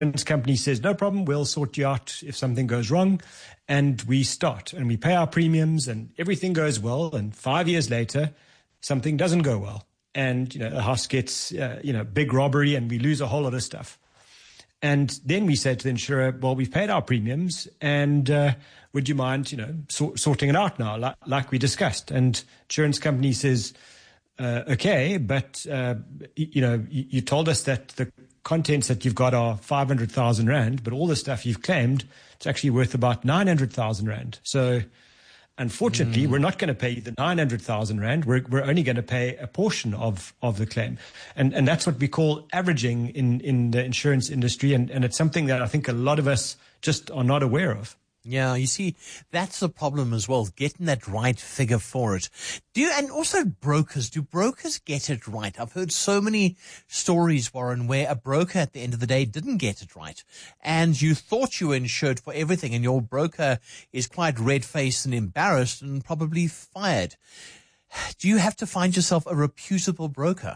company says, no problem, we'll sort you out if something goes wrong. And we start and we pay our premiums and everything goes well. And 5 years later, something doesn't go well. And, the house gets, big robbery and we lose a whole lot of stuff. And then we say to the insurer, well, we've paid our premiums and would you mind, sorting it out now, like we discussed? And insurance company says, okay, but, you told us that the contents that you've got are 500,000 Rand, but all the stuff you've claimed, it's actually worth about 900,000 Rand. So unfortunately, we're not going to pay you the 900,000 Rand. We're only going to pay a portion of the claim. And that's what we call averaging in the insurance industry. And it's something that I think a lot of us just are not aware of. Yeah, you see, that's the problem as well, getting that right figure for it. And also brokers, do brokers get it right? I've heard so many stories, Warren, where a broker at the end of the day didn't get it right. And you thought you were insured for everything and your broker is quite red-faced and embarrassed and probably fired. Do you have to find yourself a reputable broker?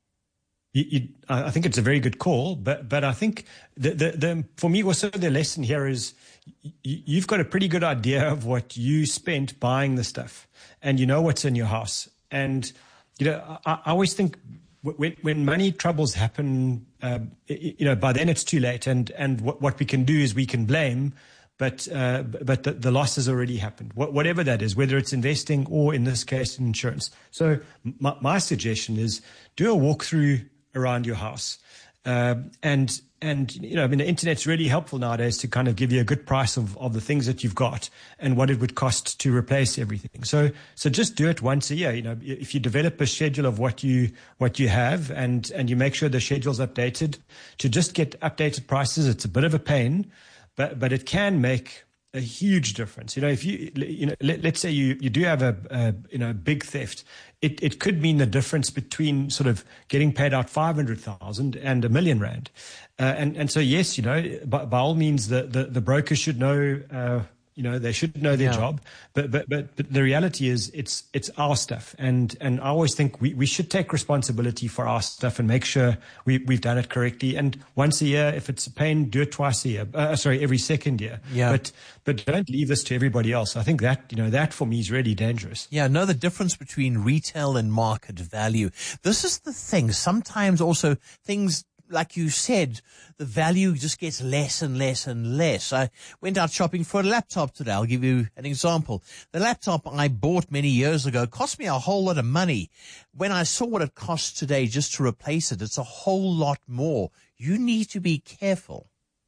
I think it's a very good call, but I think for me also the lesson here is you've got a pretty good idea of what you spent buying the stuff, and you know what's in your house. And I always think when money troubles happen, by then it's too late. And what we can do is we can blame, but the loss has already happened. Whatever that is, whether it's investing or in this case insurance. So my suggestion is do a walkthrough around your house. And the internet's really helpful nowadays to kind of give you a good price of the things that you've got and what it would cost to replace everything. So just do it once a year. If you develop a schedule of what you have and you make sure the schedule's updated, to just get updated prices, it's a bit of a pain, but it can make a huge difference. If let's say you do have a big theft, it could mean the difference between sort of getting paid out 500,000 and R1 million. And so yes, by all means the broker should know, they should know their job, but the reality is it's our stuff. And I always think we should take responsibility for our stuff and make sure we've done it correctly. And once a year, if it's a pain, do it twice a year. Every second year. Yeah. But don't leave this to everybody else. I think that for me is really dangerous. Yeah. Know the difference between retail and market value. This is the thing. Sometimes also things, like you said, the value just gets less and less and less. I went out shopping for a laptop today. I'll give you an example. The laptop I bought many years ago cost me a whole lot of money. When I saw what it costs today just to replace it, it's a whole lot more. You need to be careful.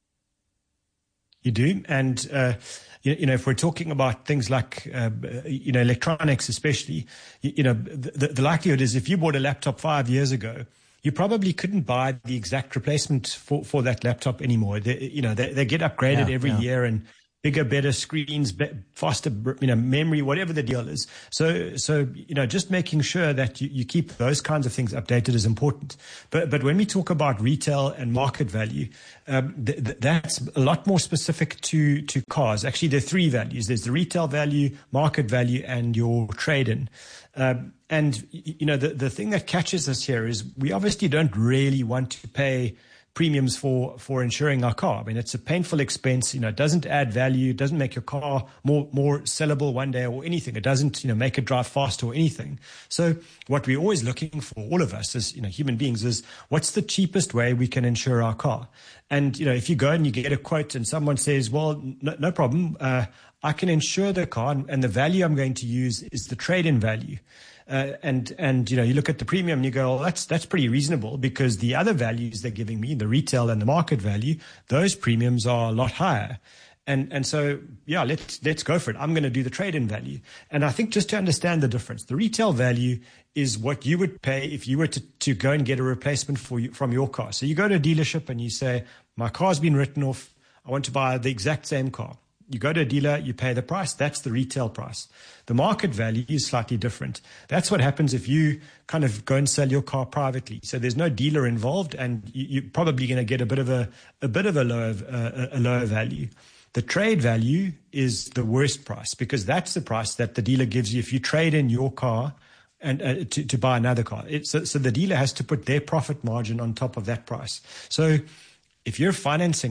You do. And, if we're talking about things like, electronics especially, the likelihood is if you bought a laptop 5 years ago, you probably couldn't buy the exact replacement for that laptop anymore. They get upgraded every year, and bigger, better screens, faster, memory, whatever the deal is. So just making sure that you keep those kinds of things updated is important. But when we talk about retail and market value, that's a lot more specific to cars. Actually, there are three values. There's the retail value, market value, and your trade-in. And the thing that catches us here is we obviously don't really want to pay premiums for insuring our car. I mean, it's a painful expense. It doesn't add value. It doesn't make your car more sellable one day or anything. It doesn't, make it drive faster or anything. So what we're always looking for, all of us as, human beings, is what's the cheapest way we can insure our car? And, if you go and you get a quote and someone says, well, no problem. I can insure the car and the value I'm going to use is the trade-in value. And you look at the premium and you go, well, that's pretty reasonable because the other values they're giving me, the retail and the market value, those premiums are a lot higher. And so, yeah, let's go for it. I'm going to do the trade-in value. And I think just to understand the difference, the retail value is what you would pay if you were to go and get a replacement from your car. So you go to a dealership and you say, my car's been written off. I want to buy the exact same car. You go to a dealer, you pay the price. That's the retail price. The market value is slightly different. That's what happens if you kind of go and sell your car privately. So there's no dealer involved, and you're probably going to get a bit of a lower value. The trade value is the worst price because that's the price that the dealer gives you if you trade in your car and to buy another car. So the dealer has to put their profit margin on top of that price. So if you're financing